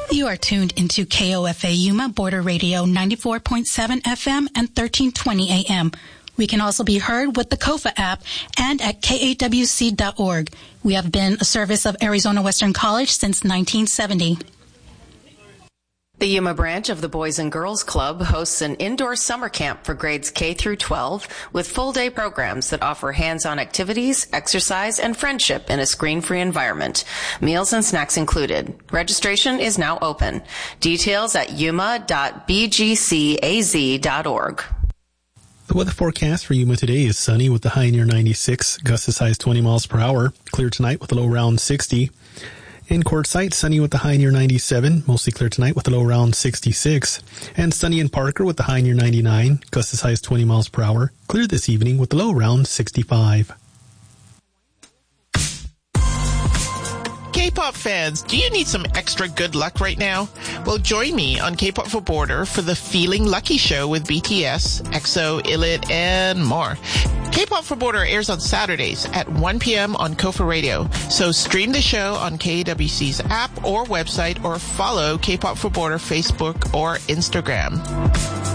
You are tuned into KOFA Yuma Border Radio 94.7 FM and 1320 AM. We can also be heard with the KOFA app and at KAWC.org. We have been a service of Arizona Western College since 1970. The Yuma branch of the Boys and Girls Club hosts an indoor summer camp for grades K through 12 with full-day programs that offer hands-on activities, exercise, and friendship in a screen-free environment. Meals and snacks included. Registration is now open. Details at yuma.bgcaz.org. The weather forecast for Yuma today is sunny with the high near 96, gusts as high as 20 miles per hour. Clear tonight with a low around 60. In Quartzsite, sunny with the high near 97, mostly clear tonight with a low around 66. And sunny in Parker with the high near 99, gusts as high as 20 miles per hour. Clear this evening with the low around 65. K-pop fans, do you need some extra good luck right now? Well, join me on K-pop for Border for the Feeling Lucky Show with BTS, EXO, ILLIT, and more. K-pop for Border airs on Saturdays at 1 p.m. on KOFA Radio. So stream the show on KWC's app or website or follow K-pop for Border Facebook or Instagram.